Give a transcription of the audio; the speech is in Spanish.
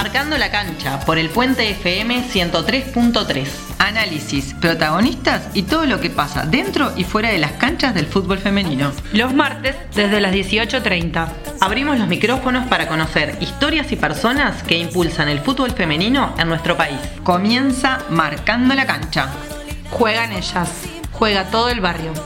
Marcando la cancha por el Puente FM 103.3. Análisis, protagonistas y todo lo que pasa dentro y fuera de las canchas del fútbol femenino. Los martes desde las 18:30. Abrimos los micrófonos para conocer historias y personas que impulsan el fútbol femenino en nuestro país. Comienza Marcando la cancha. Juegan ellas. Juega todo el barrio.